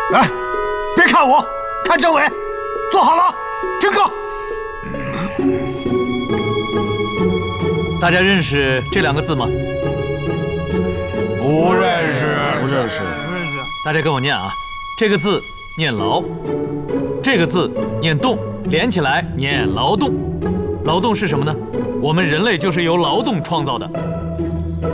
来，别看我，看政委，坐好了，听课。 大家认识这2个字吗？ 不认识， 不认识。 大家跟我念啊，这个字念劳，这个字念动，连起来念劳动。劳动是什么呢？我们人类就是由劳动创造的。